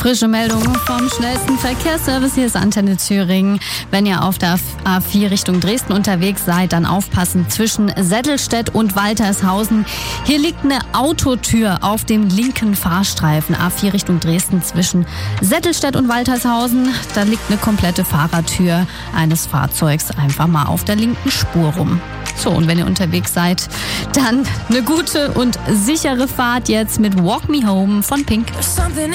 Frische Meldung vom schnellsten Verkehrsservice. Hier ist Antenne Thüringen. Wenn ihr auf der A4 Richtung Dresden unterwegs seid, dann aufpassen zwischen Settelstedt und Waltershausen. Hier liegt eine Autotür auf dem linken Fahrstreifen. A4 Richtung Dresden zwischen Settelstedt und Waltershausen. Da liegt eine komplette Fahrertür eines Fahrzeugs einfach mal auf der linken Spur rum. So, und wenn ihr unterwegs seid, dann eine gute und sichere Fahrt jetzt mit Walk Me Home von Pink.